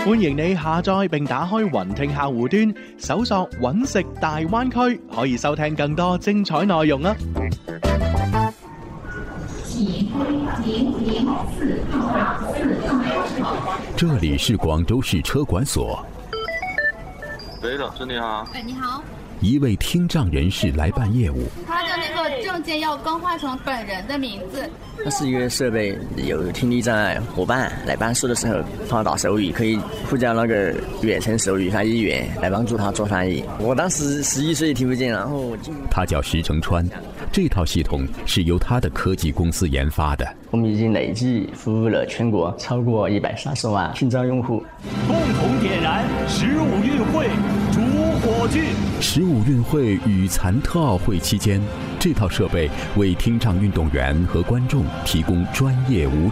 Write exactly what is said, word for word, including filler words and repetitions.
歡迎你下載並打開雲聽客戶端，搜索揾食大灣區，可以收聽更多精彩內容啊！ 這裡是廣州市車管所。 喂，老師你好。 哎，你好。 一位聽障人士來辦業務， 他的那個證件要更換成本人的名字。 它是一個設備，有聽力障礙夥伴來辦事的時候放到手語，可以呼叫那個遠程手語翻譯員來幫助他做翻譯。我當時十一歲聽不見，然後就他叫石成川，這套系統是由他的科技公司研發的。 我們已經累計服務了全國超過一百三十萬聽障用戶。 共同點燃十五運會主火炬。 十五運會與殘特奧會期間，這套設備為聽障運動員和觀眾提供專業無